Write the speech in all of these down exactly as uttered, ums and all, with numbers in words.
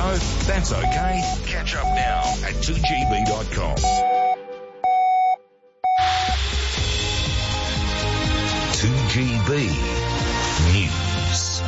know? That's okay. Catch up now at two G B dot com. two G B News.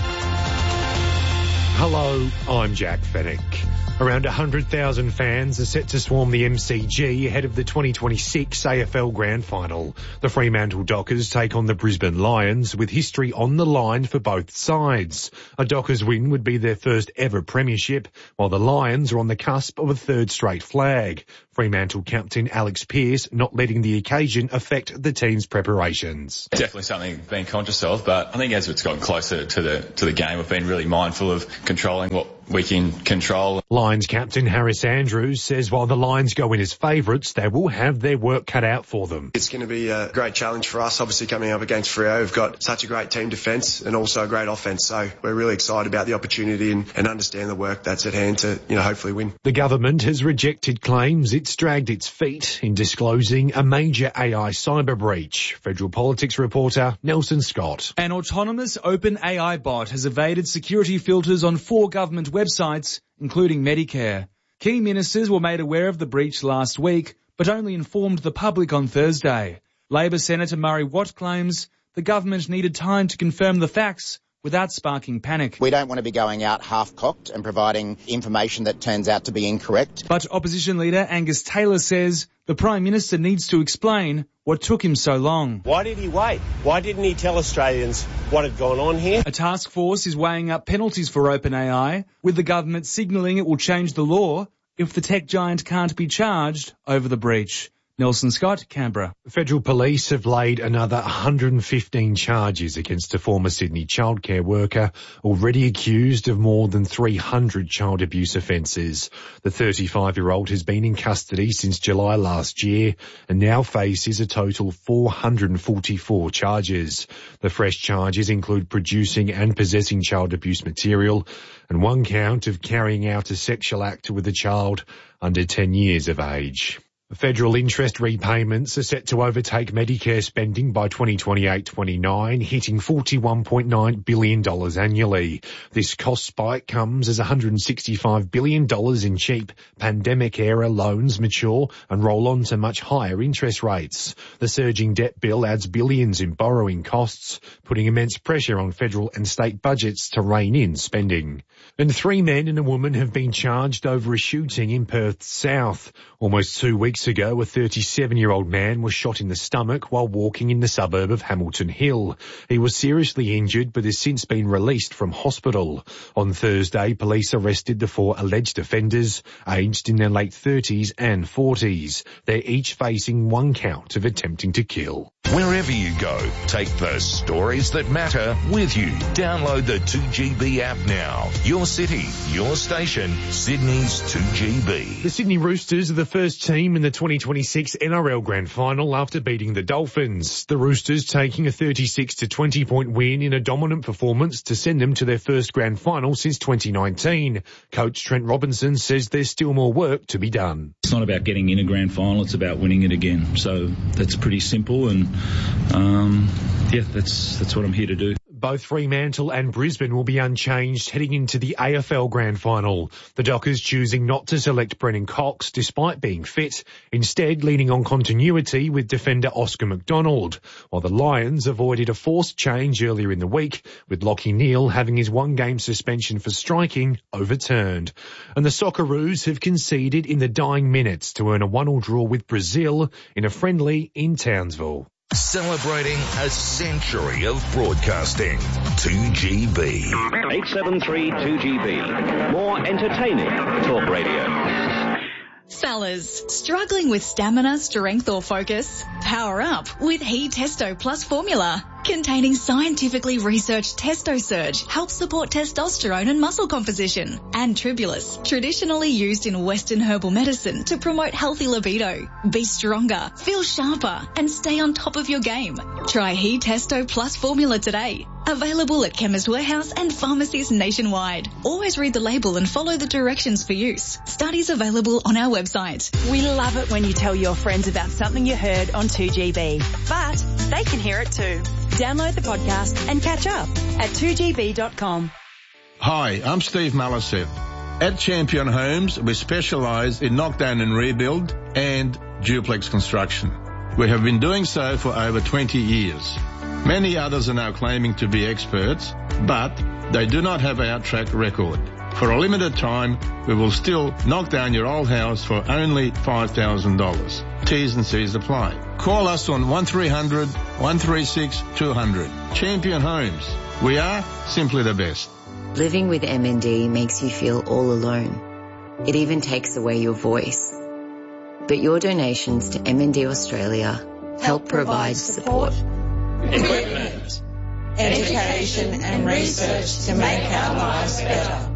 Hello, I'm Jack Fennick. Around one hundred thousand fans are set to swarm the M C G ahead of the twenty twenty-six A F L Grand Final. The Fremantle Dockers take on the Brisbane Lions with history on the line for both sides. A Dockers win would be their first ever premiership, while the Lions are on the cusp of a third straight flag. Fremantle captain Alex Pearce not letting the occasion affect the team's preparations. Definitely something being conscious of, but I think as it's gotten closer to the to the game, we've been really mindful of controlling what we can control. Lions captain Harris Andrews says while the Lions go in as favourites, they will have their work cut out for them. It's going to be a great challenge for us, obviously coming up against Freo. We've got such a great team defence and also a great offence, so we're really excited about the opportunity and, and understand the work that's at hand to, you know, hopefully win. The government has rejected claims it's dragged its feet in disclosing a major A I cyber breach. Federal Politics reporter Nelson Scott. An autonomous open A I bot has evaded security filters on four government websites, including Medicare. Key ministers were made aware of the breach last week, but only informed the public on Thursday. Labor Senator Murray Watt claims the government needed time to confirm the facts without sparking panic. We don't want to be going out half-cocked and providing information that turns out to be incorrect. But opposition leader Angus Taylor says the Prime Minister needs to explain what took him so long. Why did he wait? Why didn't he tell Australians what had gone on here? A task force is weighing up penalties for OpenAI, with the government signalling it will change the law if the tech giant can't be charged over the breach. Nelson Scott, Canberra. Federal police have laid another one hundred fifteen charges against a former Sydney childcare worker already accused of more than three hundred child abuse offences. The thirty-five-year-old has been in custody since July last year and now faces a total four hundred forty-four charges. The fresh charges include producing and possessing child abuse material and one count of carrying out a sexual act with a child under ten years of age. Federal interest repayments are set to overtake Medicare spending by twenty twenty-eight twenty-nine, hitting forty-one point nine billion dollars annually. This cost spike comes as one hundred sixty-five billion dollars in cheap pandemic-era loans mature and roll on to much higher interest rates. The surging debt bill adds billions in borrowing costs, putting immense pressure on federal and state budgets to rein in spending. And three men and a woman have been charged over a shooting in Perth South. Almost two weeks ago, a thirty-seven-year-old man was shot in the stomach while walking in the suburb of Hamilton Hill. He was seriously injured but has since been released from hospital. On Thursday, police arrested the four alleged offenders, aged in their late thirties and forties. They're each facing one count of attempting to kill. Wherever you go, take the stories that matter with you. Download the two G B app now. Your city, your station, Sydney's two G B. The Sydney Roosters are the first team in the twenty twenty-six N R L Grand Final after beating the Dolphins. The Roosters taking a thirty-six to twenty point win in a dominant performance to send them to their first Grand Final since twenty nineteen. Coach Trent Robinson says there's still more work to be done. It's not about getting in a Grand Final, it's about winning it again. So that's pretty simple and um, yeah, that's that's what I'm here to do. Both Fremantle and Brisbane will be unchanged heading into the A F L Grand Final. The Dockers choosing not to select Brennan Cox despite being fit, instead leaning on continuity with defender Oscar McDonald, while the Lions avoided a forced change earlier in the week, with Lachie Neale having his one-game suspension for striking overturned. And the Socceroos have conceded in the dying minutes to earn a one-all draw with Brazil in a friendly in Townsville. Celebrating a century of broadcasting. two G B. eight seven three two G B. More entertaining talk radio. Fellas, struggling with stamina, strength or focus? Power up with He Testo Plus formula. Containing scientifically researched Testo Surge helps support testosterone and muscle composition. And Tribulus, traditionally used in Western herbal medicine to promote healthy libido. Be stronger, feel sharper, and stay on top of your game. Try He Testo Plus formula today. Available at Chemist Warehouse and pharmacies nationwide. Always read the label and follow the directions for use. Studies available on our website. We love it when you tell your friends about something you heard on two G B. But they can hear it too. Download the podcast and catch up at two G B dot com. Hi, I'm Steve Malaseth. At Champion Homes, we specialise in knockdown and rebuild and duplex construction. We have been doing so for over twenty years. Many others are now claiming to be experts, but they do not have our track record. For a limited time, we will still knock down your old house for only five thousand dollars. T's and C's apply. Call us on one three hundred, one three six, two hundred. Champion Homes. We are simply the best. Living with M N D makes you feel all alone. It even takes away your voice. But your donations to M N D Australia help provide support, equipment, education and research to make our lives better.